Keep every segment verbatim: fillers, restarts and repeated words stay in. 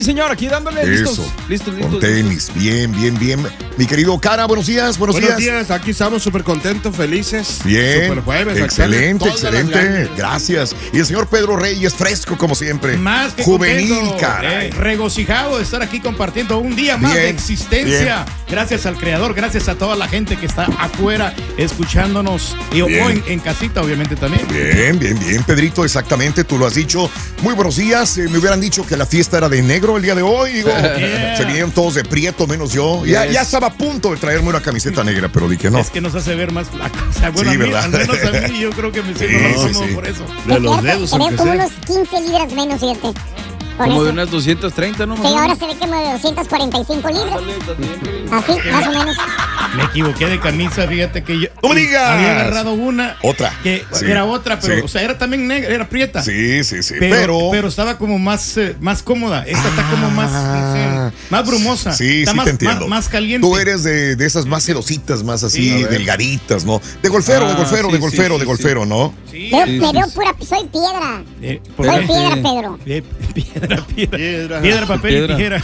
Señor, aquí dándole listos, Eso. listos, listos. Con tenis, bien, bien, bien. Mi querido Cara, buenos días, buenos, Buenos días. días, aquí estamos súper contentos, felices. Bien, Super jueves, excelente, todas las excelente. ganas. Gracias. Y el señor Pedro Reyes, fresco como siempre. Más que juvenil, contento, cara. eh, regocijado de estar aquí compartiendo un día más Bien, de existencia. Gracias al Creador, gracias a toda la gente que está afuera escuchándonos y o en, en casita, obviamente también. Bien, bien, bien, Pedrito, exactamente, tú lo has dicho. Muy buenos días. Eh, me hubieran dicho que la fiesta era de negro el día de hoy. Digo, Yeah. se vinieron todos de prieto, menos yo. Ya, Yes. ya estaba a punto de traerme una camiseta negra, pero dije no. Es que nos hace ver más flacos. O sea, bueno, Sí, a mí, ¿verdad? al menos a mí, yo creo que me siento Sí, más sí, cómodo sí. por eso. De los Es cierto, dedos, se ve aunque como sea. unos quince libras menos, fíjate. Con Como eso. de unas doscientos treinta, ¿no? Sí, ahora se ve como de doscientas cuarenta y cinco libras. Así, más o menos. Me equivoqué de camisa, fíjate que yo ¡No me digas! había agarrado una Otra. que Sí. era otra, pero Sí. o sea, era también negra, era prieta. Sí, sí, sí. Pero, Pero. pero, estaba como más, eh, más cómoda. Esta está como más, no sé, más brumosa. Sí, está sí más, te entiendo. Más, más caliente. Tú eres de, de esas más celositas, más así, Sí. delgaditas, ¿no? De golfero, de Ah, golfero, sí, de sí, golfero, sí, de sí. golfero, ¿no? Sí. Veo- Sí, me sí, veo sí. pura, soy piedra. Eh, ¿por Soy qué? piedra, Sí. Pedro. Eh, piedra, piedra, Piedra. piedra, papel Piedra. y tijera.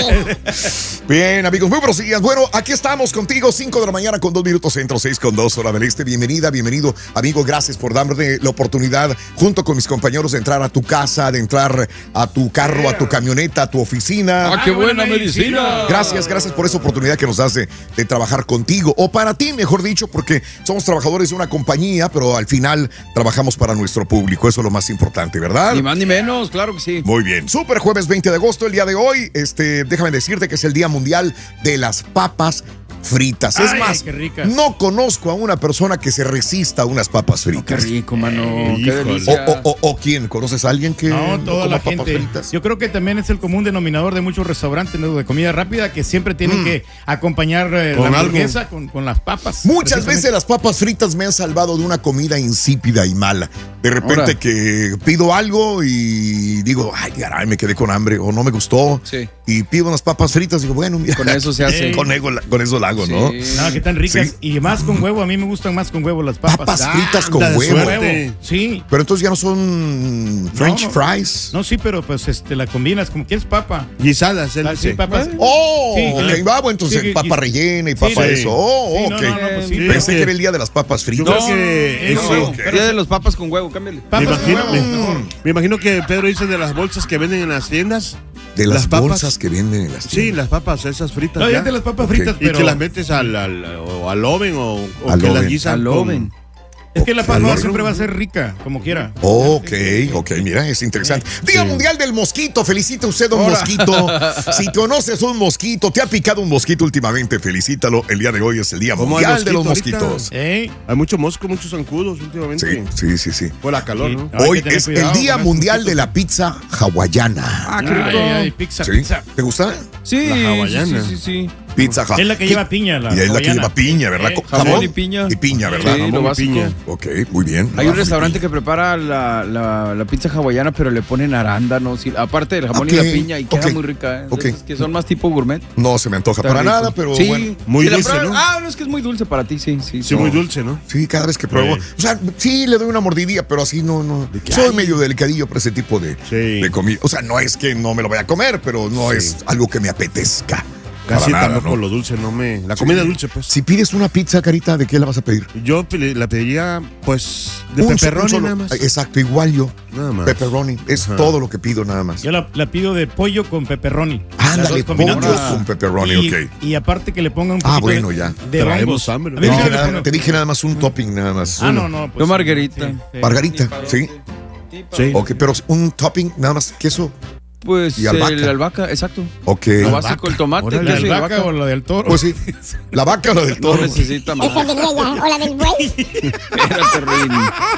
Sí. Bien, amigos, muy buenos días. Bueno, aquí estamos contigo, cinco de la mañana con dos minutos centro, seis con dos hora del este. Bienvenida, bienvenido, amigo. Gracias por darme la oportunidad, junto con mis compañeros, de entrar a tu casa, de entrar a tu carro, a tu camioneta, a tu oficina. ¡Ah, qué buena medicina! Gracias, gracias por esa oportunidad que nos das de, de trabajar contigo, o para ti, mejor dicho, porque somos trabajadores de una compañía, pero al final trabajamos para nuestro público. Eso es lo más importante, ¿verdad? Ni más ni menos, claro que sí. Muy bien, super jueves veinte de agosto, el día de hoy, este, déjame decirte que es el Día Mundial de las Papas Fritas. Es Ay, más, qué ricas. no conozco a una persona que se resista a unas papas Qué fritas. rico, mano. Eh, Qué híjole. O, delicia. o, o, o quién, ¿conoces a alguien que No, toda coma la papas gente. fritas? Yo creo que también es el común denominador de muchos restaurantes, ¿no?, de comida rápida, que siempre tienen Mm. que acompañar eh, Con la algo. hamburguesa con, con las papas. Muchas Precisamente. veces las papas fritas me han salvado de una comida insípida y mala. De repente Ahora. que pido algo y digo, ay, caray, me quedé con hambre o no me gustó. Sí. Y pido unas papas fritas y digo, bueno, mira, Con eso se hace. con, eso, con eso la hago, ¿no? Sí. No, que tan ricas. Sí. Y más con huevo. A mí me gustan más con huevo las papas. Papas Ah, fritas con anda de huevo. suerte. Sí. Pero entonces ya no son French no. fries. No, sí, pero pues este, la combinas como quieres papa. Guisadas, él Ah, sí, dice. papas. Oh, Sí, ok, le- va, bueno, entonces sí, papa y- rellena y sí, papa sí. eso. Oh, Sí, ok. no, no, no, pues sí, Sí, Pensé es que- que era el día de las papas Yo fritas. creo No, que eh, eso. no. Día de los papas con huevo, cámbiale. Me Papas con imagino, huevo, me- mejor. me imagino que Pedro dice de las bolsas que venden en las tiendas. De las, las papas. bolsas que venden en las Sí, tiendas. las papas, esas fritas. No, ya. ya de las papas Ok. fritas, Y pero que las metes al, al, o al oven o, o Al que las oven. guisan Al con- oven. es que la Al papa horno. siempre va a ser rica, como quiera. Ok, ok, mira, es interesante. Día Mundial del Mosquito, felicita usted a un mosquito. Si conoces un mosquito, te ha picado un mosquito últimamente, felicítalo. El día de hoy es el Día Como el Mundial de los mosquito ahorita. Mosquitos. ¿Eh? Hay mucho mosco, muchos zancudos últimamente. Sí, sí, sí, sí. Por la calor, Sí. ¿no? Hay Hoy que tener es el cuidado Día con esos Mundial mosquitos. de la Pizza Hawaiana. Ah, qué Ay, rico. ay, pizza, ¿Sí? pizza. ¿Te gusta? Sí, La sí, hawaiana. sí, sí, sí. Pizza Hawaiana. Es la que lleva piña, la Y es la que hawaiana. lleva piña, ¿verdad? Eh, Con jamón y piña. Y piña, ¿verdad? Sí, Jamón lo y básico. piña. Ok, muy bien. Hay un Jamón y restaurante piña. que prepara la, la, la pizza hawaiana, pero le ponen arándanos, y, aparte del jamón Ok, y la piña, y queda ok, muy rica. ¿eh? ok. Esas que son más tipo gourmet. No se me antoja Está para rico. nada, pero sí, bueno. Muy si la dulce, pruebas- ¿no? Ah, no, es que es muy dulce para ti, sí, sí. Sí, muy dulce, ¿no? Sí, cada vez que pruebo. Sí. O sea, sí le doy una mordidilla, pero así no, no. que Soy hay? medio delicadillo para ese tipo de, Sí. de comida. O sea, no es que no me lo vaya a comer, pero no Sí. es algo que me apetezca. Casi Para nada, tampoco ¿no? lo dulce, no me. La comida Sí. dulce, pues. Si pides una pizza, Carita, ¿de qué la vas a pedir? Yo pe- la pediría, pues, de Un so- un pepperoni solo- nada más. Exacto, igual yo. Nada más. Pepperoni. Es Ajá. todo lo que pido nada más. Yo la, la pido de pollo con pepperoni. Las Ándale, dos combinadas. pollo con pepperoni, y, ok. y aparte que le pongan un Ah, poquito bueno, de, ya. de Traemos hongos. hambre. A ver Te si dije le nada- pongo- te dije nada más un topping, nada más. Ah, Uno. no, no. pues Yo sí, margarita. sí, sí. Margarita, sí. Sí. Ok, pero un topping, nada más queso. Pues Y albahaca. el albahaca, exacto. Ok. Lo básico, el tomate, Órale. ¿La queso y del vaca albahaca. o la del toro? Pues sí. La vaca o la del No toro. necesita más. Esa venía ya. O la del buey. Espérate, Rini.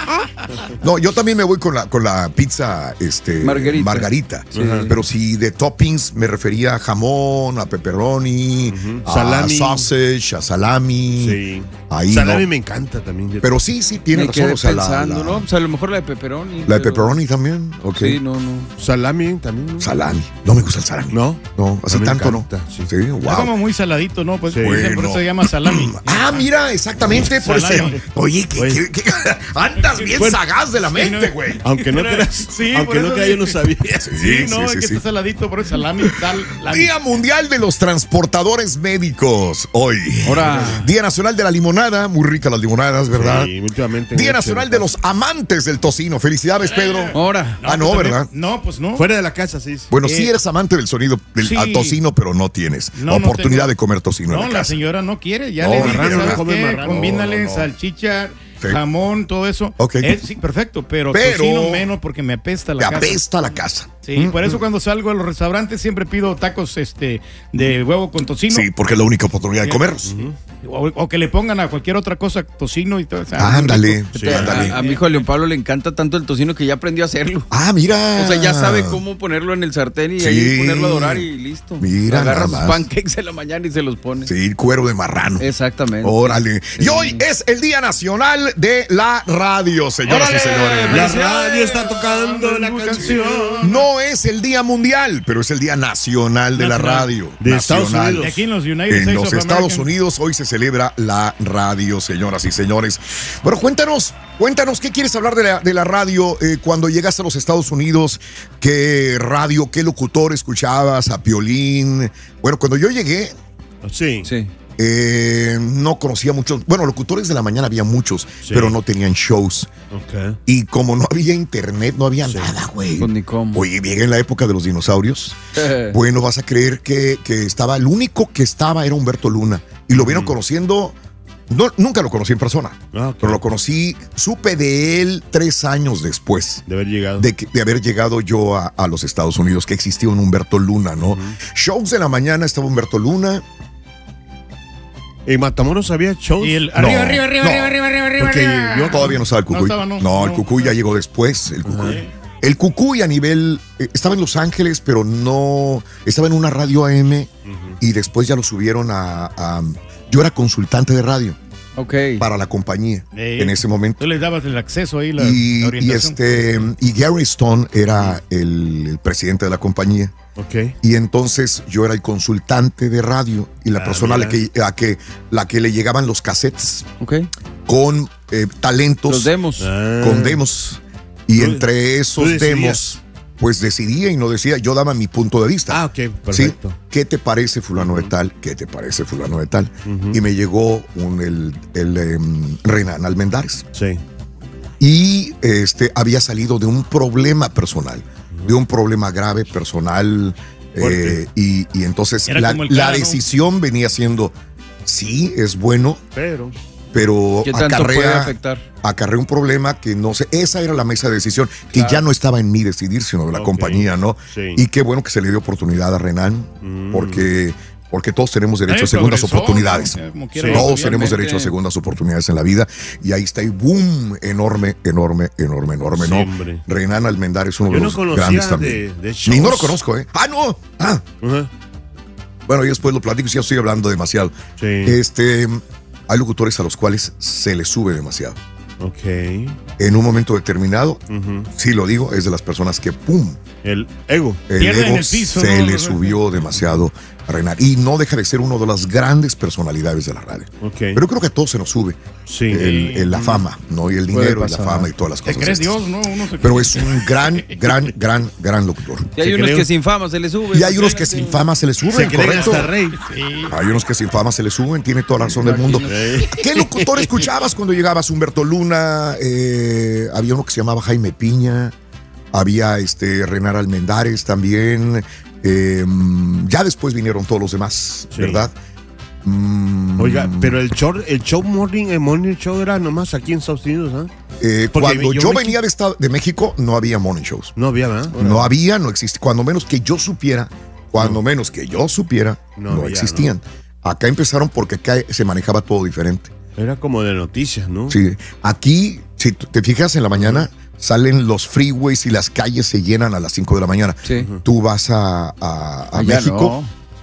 No, yo también me voy con la, con la pizza este, Margarita. margarita. Sí. Pero si de toppings me refería a jamón, a pepperoni, a Salami. sausage, a salami. Sí. Ahí Salami no. me encanta también. Pero sí, sí, tiene Me razón. quedé O sea, la, pensando, la- ¿no? O sea, a lo mejor la de pepperoni. la de pero- pepperoni también. Ok. Sí, no, no. Salami también. Salami. No me gusta el salami. ¿No? No, así A mí me tanto encanta, no. sí. Sí, Es wow. como muy saladito, ¿no? Pues Sí. por eso- por Bueno. eso se llama salami. Ah, mira, exactamente. Por eso. Salami. Oye, ¿qué, Oye. qué- qué- andas bien Bueno, sagaz de la mente, güey. Aunque no Pero- creas, sí, aunque por no eso creas, yo no dije. sabía. Sí, no, sí, es sí, que sí. está saladito, por eso salami, sal, lami. Día Mundial de los Transportadores Médicos. Hoy. Ahora. Día Nacional de la Limonada. Muy ricas las limonadas, ¿verdad? Sí, últimamente. Día mucho, Nacional de los Amantes del Tocino. Felicidades, Pedro. Ahora. Ah, no, pues ¿verdad? también- No, pues no. Fuera de la casa, sí. sí. Bueno, Eh, sí eres amante del sonido del sí. a tocino, pero no tienes No, no oportunidad tengo. de comer tocino en No, la la casa. señora no quiere, ya No, le dije, marrano, ¿sabes no come qué? marrano. Combínale No, no, no. salchicha, Sí. jamón, todo eso. Ok. Eh, sí, perfecto, pero, Pero- tocino menos porque me apesta la Te casa. apesta la casa. Sí, Mm, por eso mm. cuando salgo a los restaurantes siempre pido tacos este de huevo con tocino. Sí, porque es la única oportunidad de comerlos. O, o que le pongan a cualquier otra cosa tocino y todo. o sea, muy Ándale, rico. Sí, ándale. A, a mi hijo León Pablo le encanta tanto el tocino que ya aprendió a hacerlo. Ah, mira. O sea, ya sabe cómo ponerlo en el sartén y Sí. ahí ponerlo a dorar y listo. Mira Agarra nada sus más. pancakes en la mañana y se los pone. Sí, cuero de marrano. Exactamente. Órale. Y hoy es el Día Nacional de la Radio, señoras y señores. La radio está tocando la canción. No es el Día Mundial, pero es el Día Nacional de la Nacional. Radio. De Estados Nacional. Unidos. Y aquí en los United En States los of Estados America. Unidos hoy se celebra la radio, señoras y señores. Bueno, cuéntanos, cuéntanos, ¿qué quieres hablar de la, de la radio eh, cuando llegaste a los Estados Unidos? ¿Qué radio, qué locutor escuchabas? ¿A Piolín? Bueno, cuando yo llegué, Sí. Sí. eh, no conocía muchos. Bueno, locutores de la mañana había muchos, Sí. pero no tenían shows. Ok. Y como no había internet, no había nada, güey. Pues ni cómo. Oye, llegué en la época de los dinosaurios. Bueno, vas a creer que, que estaba, el único que estaba era Humberto Luna. Y lo vieron conociendo, no, nunca lo conocí en persona, Ah, ok. pero lo conocí, supe de él tres años después. De haber llegado. De, que- de haber llegado yo a, a los Estados Unidos, que existía un Humberto Luna, ¿no? Shows de la mañana estaba Humberto Luna. ¿En Matamoros había shows? Y el No, arriba, arriba, arriba, no. arriba, arriba, arriba, arriba, Porque arriba. yo todavía no estaba el No Cucuy. estaba, no. el No. Cucuy ya llegó después. El Cucuy. El Cucuy a nivel. eh, estaba en Los Ángeles, pero no. Estaba en una radio A M y después ya lo subieron a. a- yo era consultante de radio Ok. para la compañía Ey. en ese momento. Tú les dabas el acceso ahí, la, Y, la y orientación. este y Gary Stone era el, el presidente de la compañía. Ok. Y entonces yo era el consultante de radio y la Ah, persona a la mira. que, a que, la que le llegaban los cassettes Ok. con eh, talentos. Los demos. Ah. Con demos. Y Tú- entre esos tú decidías. demos, pues decidía y no decía, yo daba mi punto de vista. Ah, ok, ¿Sí? perfecto. ¿Qué te parece fulano de tal? ¿Qué te parece fulano de tal? Y me llegó un, el, el em, Renan Almendares. Sí. Y este había salido de un problema personal, de un problema grave personal. Fuerte. eh, y, y entonces Era la, como el la cara, ¿no? decisión venía siendo, sí, es bueno, Pero. pero ¿Qué tanto puede acarrea, afectar? acarrea un problema que no sé. Esa era la mesa de decisión, que Claro. ya no estaba en mí decidir, sino de la Ok. compañía, ¿no? Sí. Y qué bueno que se le dio oportunidad a Renan, Mm. porque, porque todos tenemos derecho Eh, a segundas progresó, oportunidades. ¿no? Como quiera, Sí. Todos obviamente. tenemos derecho a segundas oportunidades en la vida. Y ahí está el boom enorme, enorme, enorme, enorme, ¿no? Siempre. Renan Almendares es uno Yo de no los conocía grandes de, también. de shows. Ni no lo conozco, ¿eh? Ah, no. Ah, Ajá. bueno, yo después lo platico si ya estoy hablando demasiado. Sí. Este, hay locutores a los cuales se les sube demasiado. Ok. En un momento determinado, Ujú. sí lo digo, es de las personas que, ¡pum! El ego. El Pierden ego el piso, se ¿no? le subió demasiado a Renan. Y no deja de ser una de las grandes personalidades de la radio. Ok. Pero creo que a todos se nos sube sí. el, el- la fama, ¿no? Y el Puede dinero y la pasar. fama y todas las Te cosas. crees estas. Dios, ¿no? Uno se Pero cree. es un gran, gran, gran, gran locutor. Y hay Se unos cree- que sin fama se les sube. Y hay unos que sin fama se les Se suben, creen correcto. hasta rey. Sí. Hay unos que sin fama se les suben, tiene toda la razón del mundo. Ey. ¿Qué locutor escuchabas cuando llegabas? Humberto Luna, eh, había uno que se llamaba Jaime Piña, había este Renan Almendares también. eh, ya después vinieron todos los demás, Sí. ¿verdad? Mm, Oiga, pero el show, el show morning, el morning show era nomás aquí en Estados Unidos, ¿ah? eh, porque cuando yo yo, me- venía de, esta- de México, no había morning shows. No había, ¿verdad? No había, no existía. Cuando menos que yo supiera, cuando menos que yo supiera, No no, había, existían. Acá empezaron porque acá se manejaba todo diferente. Era como de noticias, ¿no? Sí, aquí, si tú te fijas en la mañana, salen los freeways y las calles se llenan a las cinco de la mañana. Sí. Tú vas a, a- a Allá México no.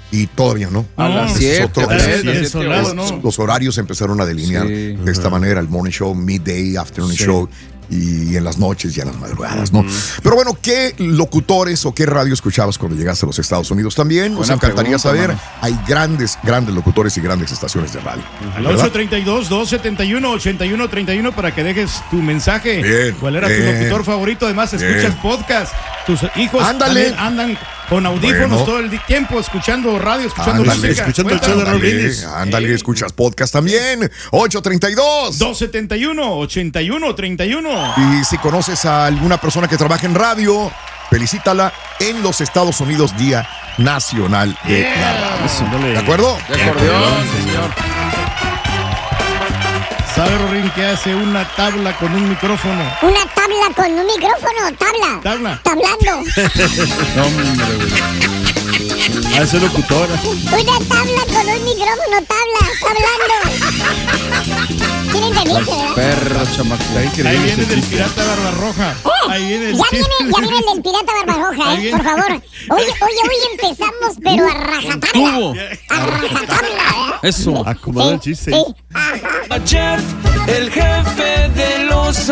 y todavía no. A No, las es siete. otro- a las es- siete, es solado, o- ¿no? Los horarios empezaron a delinear Sí. de esta manera, el morning show, midday, afternoon Sí. show y en las noches y en las madrugadas, ¿no? Pero bueno, ¿qué locutores o qué radio escuchabas cuando llegaste a los Estados Unidos? También nos Buena encantaría pregunta, saber. mano. Hay grandes, grandes locutores y grandes estaciones de radio. Al ¿verdad? ocho treinta y dos, dos setenta y uno, ochenta y uno treinta y uno para que dejes tu mensaje. Bien, ¿Cuál era bien. tu locutor favorito? Además, escuchas Bien. podcast. Tus hijos Ándale. también andan con audífonos Bueno. todo el di- tiempo, escuchando radio, escuchando Ándale, música. escuchando el show de Cuéntanos. Raúl Ándale, Brindis. ándale, Sí. escuchas podcast también. ocho treinta y dos. dos setenta y uno, ochenta y uno treinta y uno. Y si conoces a alguna persona que trabaja en radio, felicítala en los Estados Unidos, Día Nacional de la Radio. Ándale. ¿De acuerdo? De acordeón, señor. ¿Sabe, Rorín, que hace una tabla con un micrófono? Una tabla con un micrófono, tabla. Tabla. Tablando. No, hombre, güey. Ah, esa es locutora. Una tabla con un micrófono, tabla. Tablando. ¿Sí lo entendiste, verdad? Perro, chamaco. Ahí viene del pirata Barbarroja. Ahí viene el Ya viene, ya viene el del pirata Barbarroja, Ahí eh, viene. por favor. Oye, oye, hoy empezamos, pero a rajatabla. Tubo. A rajatabla, ¿eh? Eso. Acomoda el chiste. Sí. Jeff, el jefe de los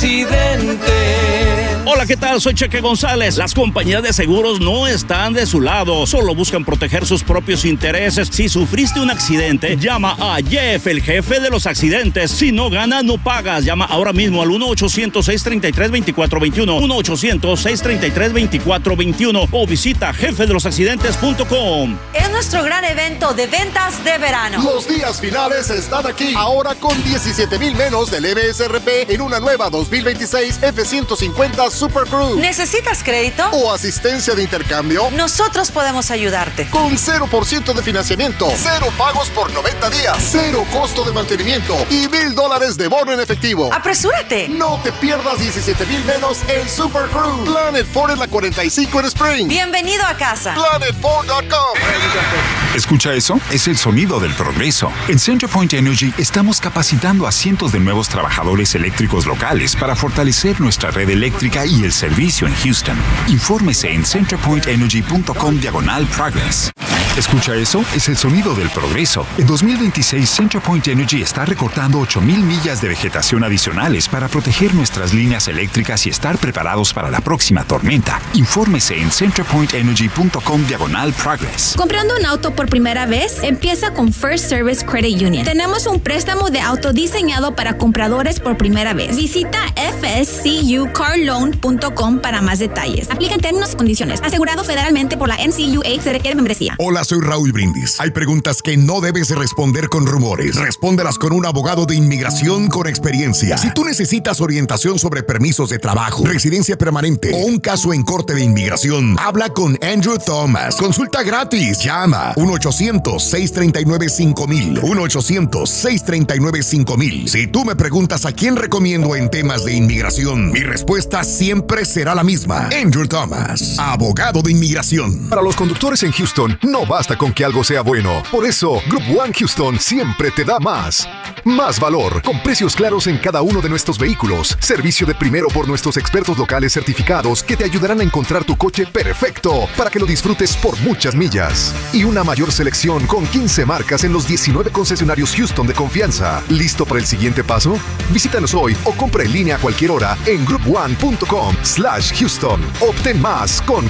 accidentes. Hola, ¿qué tal? Soy Cheque González. Las compañías de seguros no están de su lado, solo buscan proteger sus propios intereses. Si sufriste un accidente, llama a Jeff, el jefe de los accidentes. Si no ganas, no pagas. Llama ahora mismo al uno ochocientos, seis treinta y tres, veinticuatro veintiuno, uno ochocientos, seis treinta y tres, veinticuatro veintiuno o visita jefe de los accidentes punto com. Es nuestro gran evento de ventas de verano. Los días finales están aquí. Ahora con diecisiete mil menos del M S R P en una nueva dos mil veintiséis F ciento cincuenta Super Cruise. ¿Necesitas crédito? O asistencia de intercambio. Nosotros podemos ayudarte. Con cero por ciento de financiamiento, cero pagos por noventa días, cero costo de mantenimiento y mil dólares de bono en efectivo. ¡Apresúrate! No te pierdas diecisiete mil menos en Super Cruise. Planet Ford en la cuarenta y cinco en Spring. Bienvenido a casa. planet ford punto com. ¿Escucha eso? Es el sonido del progreso. En CenterPoint Energy estamos capacitando a cientos de nuevos trabajadores eléctricos locales para fortalecer nuestra red eléctrica y el servicio en Houston. Infórmese en centerpoint energy punto com diagonal progress. ¿Escucha eso? Es el sonido del progreso. En dos mil veintiséis, CenterPoint Energy está recortando ocho mil millas de vegetación adicionales para proteger nuestras líneas eléctricas y estar preparados para la próxima tormenta. Infórmese en centerpoint energy punto com diagonal progress. Comprando un auto por primera vez, empieza con First Service Credit Union. Tenemos un préstamo de auto diseñado para compradores por primera vez. Visita f s c u car loan punto com para más detalles. Aplica en términos y condiciones. Asegurado federalmente por la N C U A. Se requiere membresía. Hola, soy Raúl Brindis. Hay preguntas que no debes responder con rumores. Respóndelas con un abogado de inmigración con experiencia. Si tú necesitas orientación sobre permisos de trabajo, residencia permanente o un caso en corte de inmigración, habla con Andrew Thomas. Consulta gratis. Llama uno ochocientos, seis treinta y nueve, cinco mil. uno ochocientos, seis treinta y nueve, cinco mil. Si tú me preguntas a quién recomiendo en temas de inmigración, mi respuesta siempre será la misma. Andrew Thomas, abogado de inmigración. Para los conductores en Houston, no basta con que algo sea bueno. Por eso, Group One Houston siempre te da más. Más valor, con precios claros en cada uno de nuestros vehículos. Servicio de primero por nuestros expertos locales certificados que te ayudarán a encontrar tu coche perfecto para que lo disfrutes por muchas millas. Y una mayor selección con quince marcas en los diecinueve concesionarios Houston de confianza. ¿Listo para el siguiente paso? Visítanos hoy o compra en línea a cualquier hora en group one punto com slash Houston. Obtén más con